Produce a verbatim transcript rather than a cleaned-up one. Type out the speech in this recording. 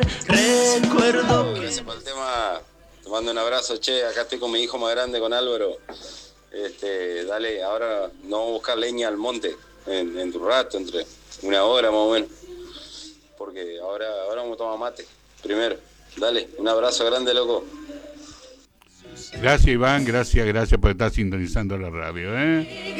Recuerdo. Gracias por el tema. Te mando un abrazo, che. Acá estoy con mi hijo más grande, con Álvaro. Este, dale, ahora no vamos a buscar leña al monte en, en tu rato, entre una hora más o menos. Porque ahora, ahora vamos a tomar mate. Primero. Dale, un abrazo grande, loco. Gracias, Iván. Gracias, gracias por estar sintonizando la radio, ¿eh?